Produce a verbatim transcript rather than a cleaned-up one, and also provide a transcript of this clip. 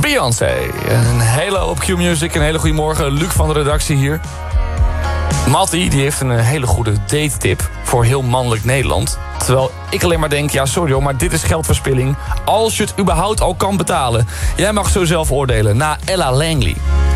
Beyoncé. Een hele hoop Q-Music, een hele goede morgen. Luc van de redactie hier. Mattie die heeft een hele goede date-tip voor heel mannelijk Nederland. Terwijl ik alleen maar denk, ja sorry hoor, maar dit is geldverspilling. Als je het überhaupt al kan betalen. Jij mag zo zelf oordelen, na Ella Langley.